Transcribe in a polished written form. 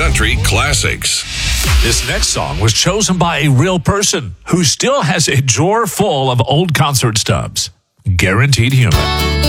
country classics. This next song was chosen by a real person who still has a drawer full of old concert stubs. Guaranteed Human.